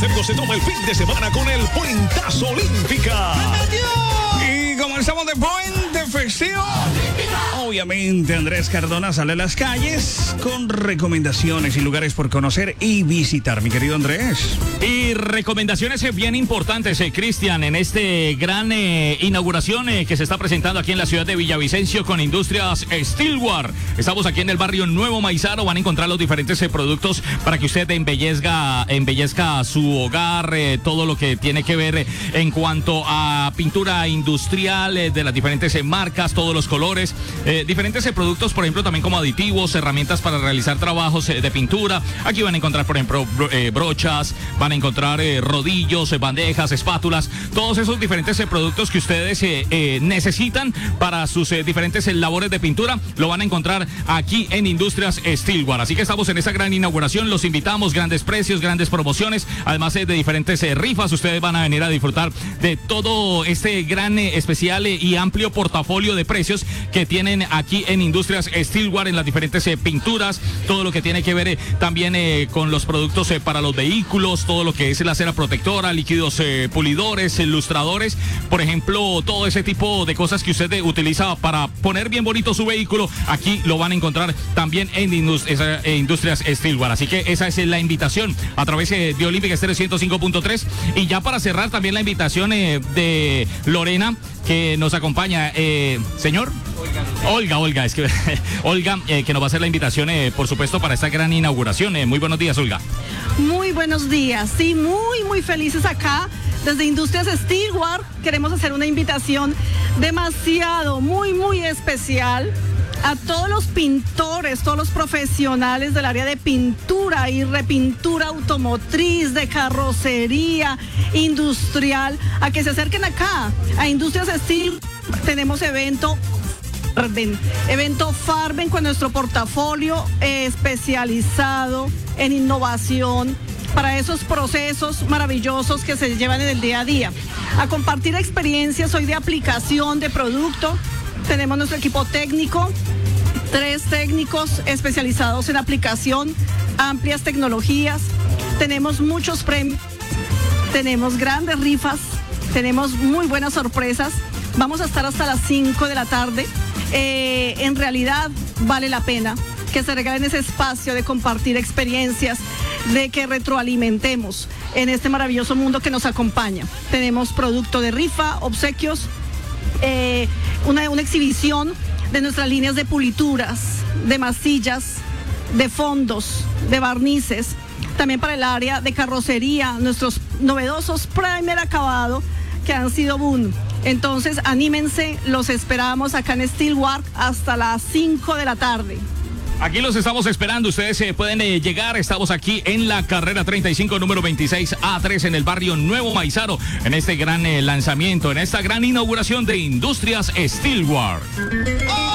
concepto se toma el fin de semana con el Puentazo Olímpica. Y como estamos de puente festivo, obviamente Andrés Cardona sale a las calles con recomendaciones y lugares por conocer y visitar, mi querido Andrés. Y recomendaciones bien importantes, Cristian, en este gran inauguración que se está presentando aquí en la ciudad de Villavicencio con Industrias Steelware. Estamos aquí en el barrio Nuevo Maizaro. Van a encontrar los diferentes productos para que usted embellezca su hogar, todo lo que tiene que ver en cuanto a pintura industrial de las diferentes marcas, todos los colores, diferentes productos, por ejemplo, también como aditivos, herramientas para realizar trabajos de pintura. Aquí van a encontrar, por ejemplo, brochas, van a encontrar rodillos, bandejas, espátulas, todos esos diferentes productos que ustedes necesitan para sus diferentes labores de pintura, lo van a encontrar aquí en Industrias Steelware. Así que estamos en esta gran inauguración, los invitamos, grandes precios, grandes promociones, además de diferentes rifas. Ustedes van a venir a disfrutar de todo este gran especial y amplio portafolio de precios que tienen aquí en Industrias Steelware, en las diferentes pinturas, todo lo que tiene que ver también con los productos para los vehículos, todo lo que es la cera protectora, líquidos pulidores, lustradores, por ejemplo, todo ese tipo de cosas que usted utiliza para poner bien bonito su vehículo, aquí lo van a encontrar también en Industrias Steelware. Así que esa es la invitación a través de Olímpica Estéreo 105.3. Y ya para cerrar también la invitación de Lorena, que nos acompaña, señor. Olga, es que Olga, que nos va a hacer la invitación, por supuesto, para esta gran inauguración. Muy buenos días, Olga. Muy buenos días, sí, muy felices acá. Desde Industrias Steelware queremos hacer una invitación demasiado, muy especial a todos los pintores, todos los profesionales del área de pintura y repintura automotriz, de carrocería, industrial, a que se acerquen acá, a Industrias Steel. Tenemos evento Farben con nuestro portafolio especializado en innovación para esos procesos maravillosos que se llevan en el día a día. A compartir experiencias hoy de aplicación de producto. Tenemos nuestro equipo técnico, 3 técnicos especializados en aplicación, amplias tecnologías. Tenemos muchos premios, tenemos grandes rifas, tenemos muy buenas sorpresas. Vamos a estar hasta las 5 de la tarde. En realidad vale la pena que se regalen ese espacio de compartir experiencias, de que retroalimentemos en este maravilloso mundo que nos acompaña. Tenemos producto de rifa, obsequios, una exhibición de nuestras líneas de pulituras, de masillas, de fondos, de barnices. También para el área de carrocería, nuestros novedosos primer acabado que han sido boom. Entonces, anímense, los esperamos acá en Steelware hasta las 5 de la tarde. Aquí los estamos esperando, ustedes pueden llegar, estamos aquí en la carrera 35, número 26A3, en el barrio Nuevo Maizaro, en este gran lanzamiento, en esta gran inauguración de Industrias Steelware.